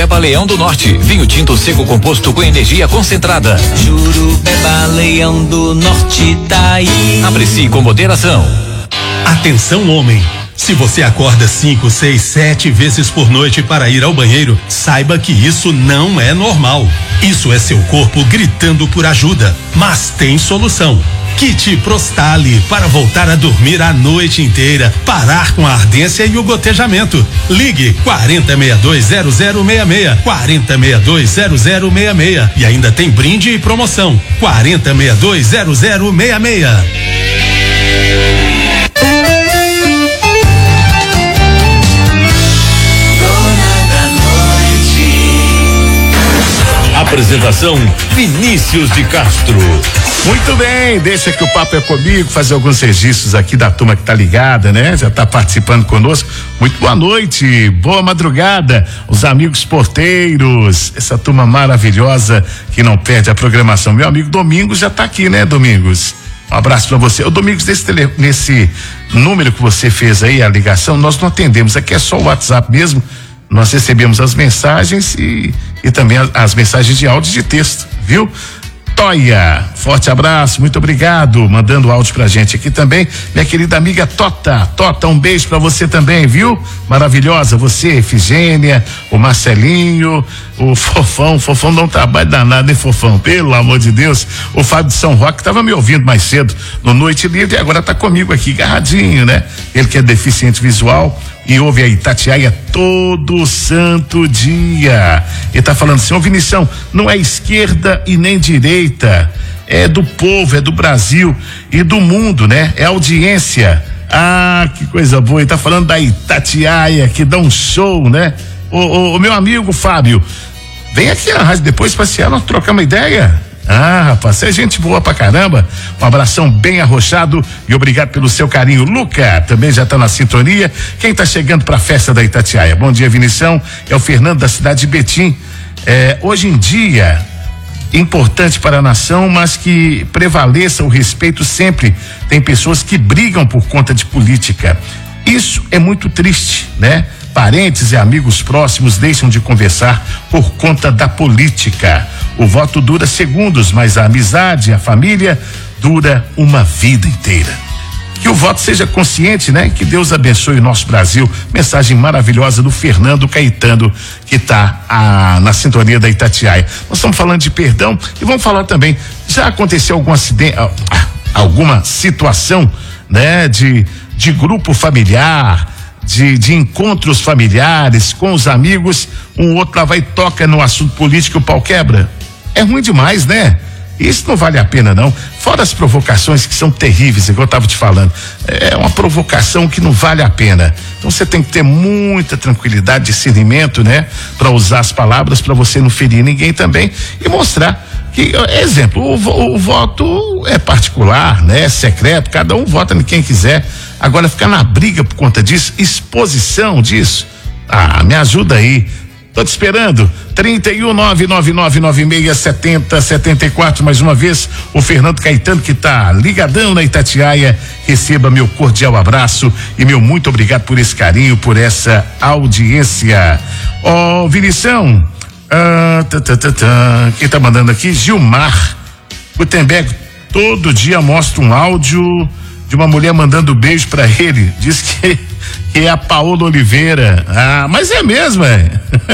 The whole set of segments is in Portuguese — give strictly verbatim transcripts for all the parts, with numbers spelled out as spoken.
Jurupeba Leão do Norte, vinho tinto seco composto com energia concentrada. Jurupeba Leão do Norte tá aí. Aprecie com moderação. Atenção, homem. Se você acorda cinco, seis, sete vezes por noite para ir ao banheiro, saiba que isso não é normal. Isso é seu corpo gritando por ajuda. Mas tem solução. Kit Prostali para voltar a dormir a noite inteira, parar com a ardência e o gotejamento. Ligue quarenta, sessenta e dois, zero zero seis seis, quarenta, sessenta e dois, zero zero seis seis e ainda tem brinde e promoção. quarenta, sessenta e dois, zero zero seis seis. Apresentação Vinícius de Castro. Muito bem, deixa que o papo é comigo, fazer alguns registros aqui da turma que tá ligada, né? Já tá participando conosco. Muito boa noite, boa madrugada, os amigos porteiros, essa turma maravilhosa que não perde a programação. Meu amigo Domingos já tá aqui, né, Domingos? Um abraço pra você. Ô, Domingos, nesse, tele, nesse número que você fez aí, a ligação, nós não atendemos, aqui é só o WhatsApp mesmo. Nós recebemos as mensagens e, e também as, as mensagens de áudio e de texto, viu? Toia, forte abraço, muito obrigado, mandando áudio pra gente aqui também, minha querida amiga Tota, Tota, um beijo pra você também, viu? Maravilhosa, você, Efigênia, o Marcelinho, o Fofão, Fofão dá um trabalho danado, hein, Fofão, pelo amor de Deus, o Fábio de São Roque tava me ouvindo mais cedo no Noite Livre e agora tá comigo aqui, agarradinho, né? Ele que é deficiente visual e ouve a Itatiaia todo santo dia. Ele tá falando assim, ô Vinição, não é esquerda e nem direita, é do povo, é do Brasil e do mundo, né? É audiência. Ah, que coisa boa. Ele tá falando da Itatiaia, que dá um show, né? Ô, ô, ô meu amigo Fábio, vem aqui na rádio depois passear, nós trocamos uma ideia. Ah, rapaz, você é gente boa pra caramba. Um abração bem arrochado e obrigado pelo seu carinho. Luca também já tá na sintonia. Quem tá chegando pra festa da Itatiaia? Bom dia, Vinição. É o Fernando da cidade de Betim. É, hoje em dia, importante para a nação, mas que prevaleça o respeito sempre. Tem pessoas que brigam por conta de política. Isso é muito triste, né? Parentes e amigos próximos deixam de conversar por conta da política. O voto dura segundos, mas a amizade, a família, dura uma vida inteira. Que o voto seja consciente, né? Que Deus abençoe o nosso Brasil. Mensagem maravilhosa do Fernando Caetano, que está ah, na sintonia da Itatiaia. Nós estamos falando de perdão e vamos falar também, já aconteceu algum acidente, ah, alguma situação, né? De, de grupo familiar, De, de encontros familiares com os amigos, um outro lá vai e toca no assunto político e o pau quebra. É ruim demais, né? Isso não vale a pena, não. Fora as provocações que são terríveis, igual eu estava te falando. É uma provocação que não vale a pena. Então você tem que ter muita tranquilidade, discernimento, né? Para usar as palavras, para você não ferir ninguém também e mostrar que, exemplo, o, o voto é particular, né? É secreto, cada um vota em quem quiser. Agora ficar na briga por conta disso, exposição disso, ah, me ajuda aí. Tô te esperando. trinta e um, nove nove nove nove seis, setenta, setenta e quatro, mais uma vez, o Fernando Caetano que tá ligadão na Itatiaia, receba meu cordial abraço e meu muito obrigado por esse carinho, por essa audiência. Ó, oh, Vinição, ah, tá, tá, tá, tá. Quem tá mandando aqui? Gilmar Gutenberg, todo dia mostra um áudio de uma mulher mandando beijo pra ele, diz que, que é a Paola Oliveira. Ah, mas é mesmo, é?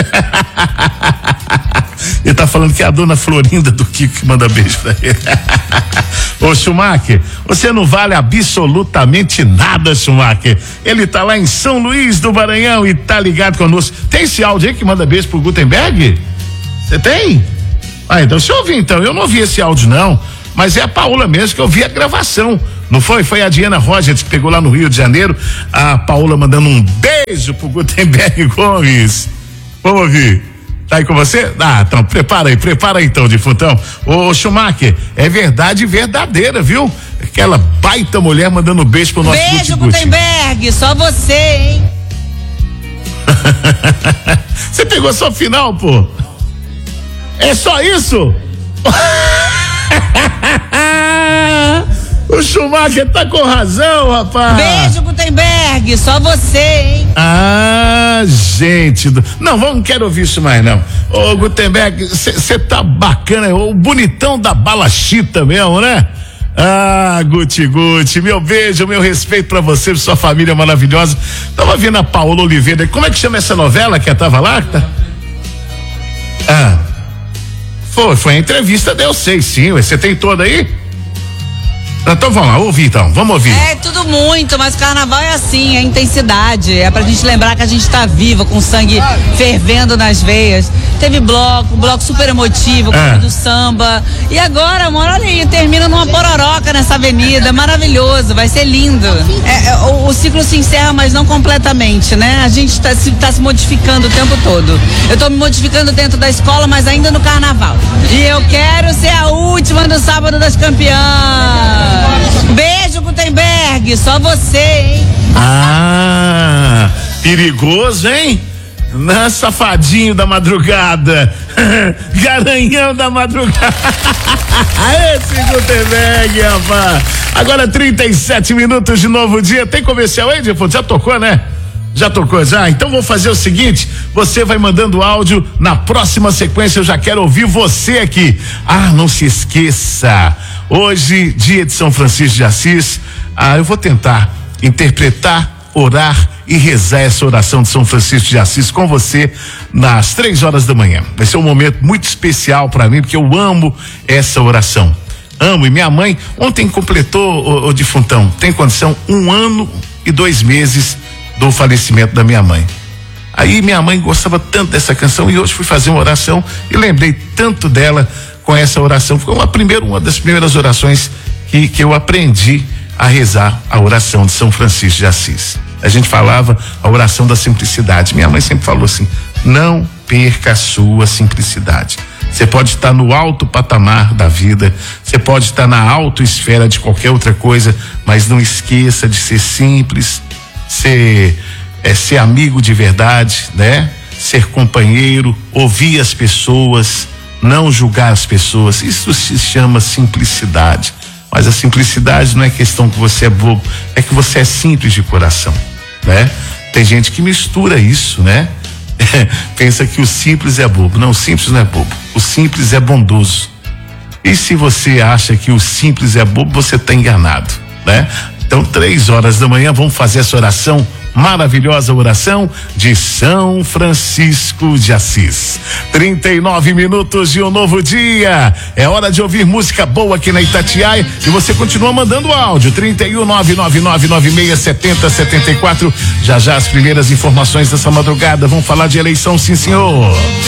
Ele tá falando que é a dona Florinda do Kiko que manda beijo pra ele. Ô Schumacher, você não vale absolutamente nada, Schumacher. Ele tá lá em São Luís do Maranhão e tá ligado conosco. Tem esse áudio aí que manda beijo pro Gutenberg? Você tem? Ah, então deixa eu ouvir então, eu não ouvi esse áudio não, mas é a Paola mesmo que eu vi a gravação. Não foi? Foi a Diana Rogers que pegou lá no Rio de Janeiro, a Paola mandando um beijo pro Gutenberg Gomes. Vamos ouvir. Tá aí com você? Ah, então, prepara aí, prepara aí então, defuntão. Ô, Schumacher, é verdade verdadeira, viu? Aquela baita mulher mandando um beijo pro nosso Beijo, Gutenberg, só você, hein? Você pegou só final, pô? É só isso? O Schumacher tá com razão, rapaz. Beijo, Gutenberg. Gutenberg, só você, hein? Ah, gente, do... não, não quero ouvir isso mais não. Ô Gutenberg, você tá bacana, o bonitão da bala chita mesmo, né? Ah, Guti Guti, meu beijo, meu respeito pra você, pra sua família maravilhosa. Tava vendo a Paola Oliveira, como é que chama essa novela que ela tava lá? Ah, foi, foi a entrevista, eu sei sim, você tem toda aí? Então vamos lá, ouvir então, vamos ouvir. É tudo muito, mas carnaval é assim, é intensidade, é pra gente lembrar que a gente tá viva, com sangue fervendo nas veias. Teve bloco, bloco super emotivo, é. do samba, e agora, amor, olha aí, termina numa pororoca nessa avenida, maravilhoso, vai ser lindo. É, é, o, o ciclo se encerra, mas não completamente, né? A gente tá se, tá se modificando o tempo todo. Eu tô me modificando dentro da escola, mas ainda no carnaval. E eu quero ser a última do Sábado das Campeãs. Beijo, Gutenberg, só você, hein? Ah, perigoso, hein? Na safadinho da madrugada, garanhão da madrugada. Esse Gutenberg, rapaz. Agora trinta e sete minutos de novo dia. Tem comercial aí, Diego? Já tocou, né? Já tocou já? Então vou fazer o seguinte, você vai mandando áudio, na próxima sequência eu já quero ouvir você aqui. Ah, não se esqueça, hoje, dia de São Francisco de Assis, ah, eu vou tentar interpretar, orar e rezar essa oração de São Francisco de Assis com você nas três horas da manhã. Vai ser um momento muito especial para mim, porque eu amo essa oração. Amo, e minha mãe ontem completou, o, o defuntão, tem condição, um ano e dois meses do falecimento da minha mãe. Aí minha mãe gostava tanto dessa canção e hoje fui fazer uma oração e lembrei tanto dela com essa oração. Foi uma primeira, uma das primeiras orações que, que eu aprendi a rezar, a oração de São Francisco de Assis. A gente falava a oração da simplicidade. Minha mãe sempre falou assim: não perca a sua simplicidade. Você pode estar no alto patamar da vida, você pode estar na alta esfera de qualquer outra coisa, mas não esqueça de ser simples, ser, é, ser amigo de verdade, né? Ser companheiro, ouvir as pessoas, não julgar as pessoas. Isso se chama simplicidade. Mas a simplicidade não é questão que você é bobo, é que você é simples de coração, né? Tem gente que mistura isso, né? Pensa que o simples é bobo. Não, o simples não é bobo. O simples é bondoso. E se você acha que o simples é bobo, você está enganado, né? Então, três horas da manhã, vamos fazer essa oração, maravilhosa oração de São Francisco de Assis. trinta e nove minutos de um novo dia. É hora de ouvir música boa aqui na Itatiaia e você continua mandando áudio. trinta e um, nove nove nove nove seis sete zero sete quatro. Já já as primeiras informações dessa madrugada. Vamos falar de eleição, sim, senhor.